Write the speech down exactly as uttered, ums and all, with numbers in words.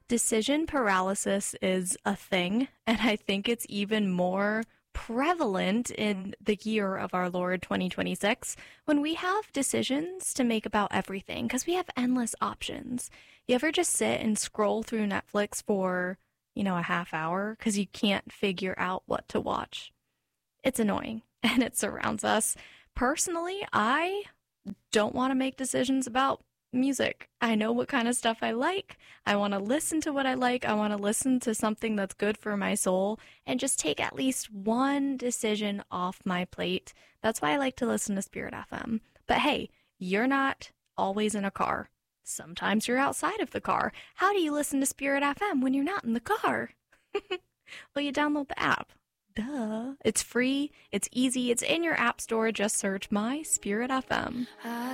Decision paralysis is a thing, and I think it's even more prevalent in the year of our Lord twenty twenty-six when we have decisions to make about everything because we have endless options. You ever just sit and scroll through Netflix for, you know, a half hour because you can't figure out what to watch? It's annoying and it surrounds us. Personally, I don't want to make decisions about music. I know what kind of stuff I like. I want to listen to what I like. I want to listen to something that's good for my soul and just take at least one decision off my plate. That's why I like to listen to Spirit F M. But hey, you're not always in a car. Sometimes you're outside of the car. How do you listen to Spirit F M when you're not in the car? Well, you download the app. Duh. It's free. It's easy. It's in your app store. Just search My Spirit F M.